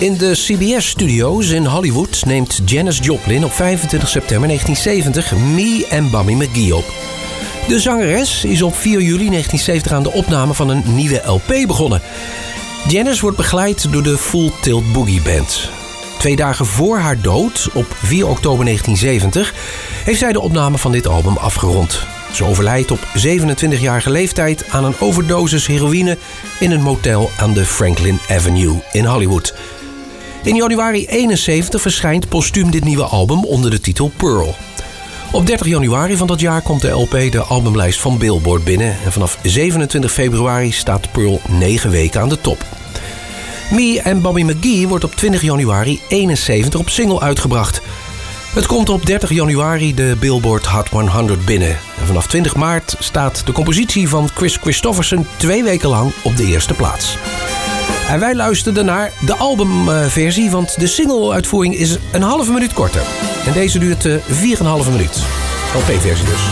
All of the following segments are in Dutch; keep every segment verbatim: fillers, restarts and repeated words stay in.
In de C B S-studio's in Hollywood neemt Janis Joplin op vijfentwintig september negentien zeventig Me en Bobby McGee op. De zangeres is op vier juli negentien zeventig aan de opname van een nieuwe L P begonnen. Janis wordt begeleid door de Full Tilt Boogie Band. Twee dagen voor haar dood, op vier oktober negentien zeventig, heeft zij de opname van dit album afgerond. Ze overlijdt op zevenentwintigjarige leeftijd aan een overdosis heroïne in een motel aan de Franklin Avenue in Hollywood. In januari eenenzeventig verschijnt postuum dit nieuwe album onder de titel Pearl. Op dertig januari van dat jaar komt de L P de albumlijst van Billboard binnen en vanaf zevenentwintig februari staat Pearl negen weken aan de top. Me en Bobby McGee wordt op twintig januari eenenzeventig op single uitgebracht. Het komt op dertig januari de Billboard Hot honderd binnen. En vanaf twintig maart staat de compositie van Kris Kristofferson twee weken lang op de eerste plaats. En wij luisterden naar de albumversie, want de single-uitvoering is een halve minuut korter. En deze duurt vier komma vijf minuut. L P-versie dus.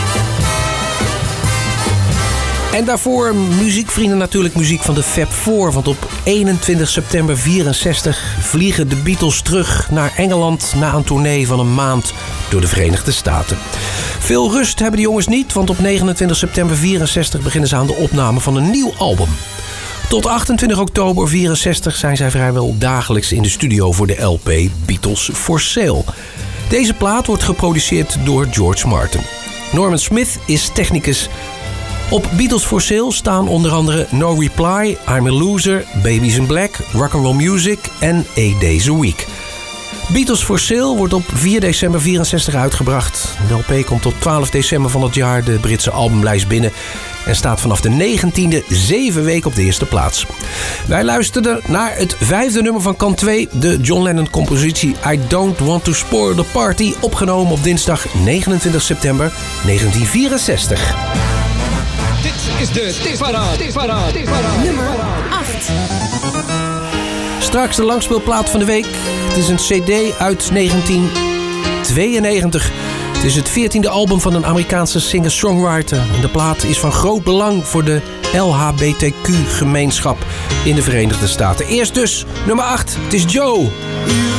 En daarvoor muziekvrienden natuurlijk muziek van de Fab Four. Want op eenentwintig september vierenzestig vliegen de Beatles terug naar Engeland na een tournee van een maand door de Verenigde Staten. Veel rust hebben de jongens niet, want op negenentwintig september vierenzestig beginnen ze aan de opname van een nieuw album. Tot achtentwintig oktober vierenzestig zijn zij vrijwel dagelijks in de studio voor de L P Beatles for Sale. Deze plaat wordt geproduceerd door George Martin. Norman Smith is technicus. Op Beatles for Sale staan onder andere No Reply, I'm a Loser, Babies in Black, Rock'n'Roll Music en Eight Days a Week. Beatles for Sale wordt op vier december vierenzestig uitgebracht. De L P komt op twaalf december van dat jaar de Britse albumlijst binnen en staat vanaf de negentiende zeven weken op de eerste plaats. Wij luisterden naar het vijfde nummer van kant twee, de John Lennon-compositie I Don't Want to Spoil the Party, opgenomen op dinsdag negenentwintig september negentien vierenzestig. Dit is de Tipparade, Tipparade, Tipparade. Nummer acht. Straks de langspeelplaat van de week. Het is een cd uit negentien tweeënnegentig. Het is het veertiende album van een Amerikaanse singer-songwriter. En de plaat is van groot belang voor de L H B T Q-gemeenschap in de Verenigde Staten. Eerst dus nummer acht. Het is Joe.